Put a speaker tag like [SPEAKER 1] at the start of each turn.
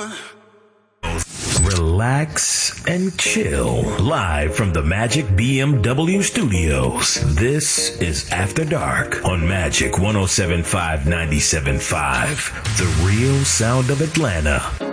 [SPEAKER 1] Relax and chill. Live from the Magic BMW Studios. This is After Dark on Magic 107.5 97.5. The real sound of Atlanta.